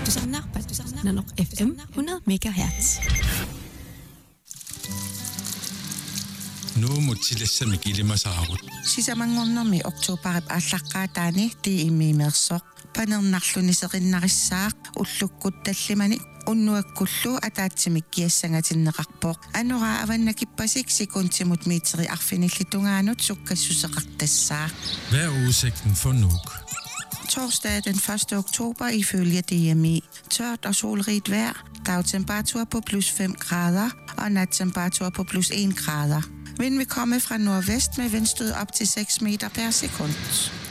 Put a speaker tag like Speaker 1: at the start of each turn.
Speaker 1: Nanoq FM 100 MHz.
Speaker 2: Nu mutilassami kilimasaarut.
Speaker 3: Sisamangornermi oktoberip ааллаққаатаани тииммиимерсоқ панернарлунисеқиннарissаақ уллуккут таллимани уннуаккуллу атаатсимик киассангатиннеқарпоқ анура аваннакиппасик секундтимут митери арфиниллитунгаанут суккассусеқартассаа.
Speaker 2: Hvad er udsigten for Nuuk?
Speaker 3: Torsdag den 1. oktober ifølge DMI. Tørt og solrigt vejr. Dagtemperatur på plus 5 grader og nattemperatur på plus 1 grader. Vind vil komme fra nordvest med vindstød op til 6 meter per sekund.